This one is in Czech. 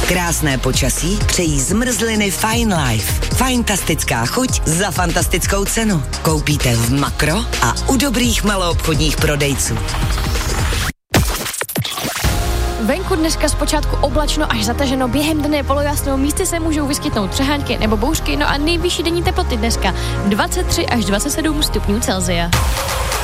Krásné počasí přejí zmrzliny Fine Life. Fantastická chuť za fantastickou cenu. Koupíte v Makro a u dobrých maloobchodních prodejců. Venku dneska zpočátku oblačno až zataženo, během dne polojasno, místy se můžou vyskytnout přehánky nebo bouřky, no a nejvyšší denní teploty dneska 23 až 27 stupňů Celsia.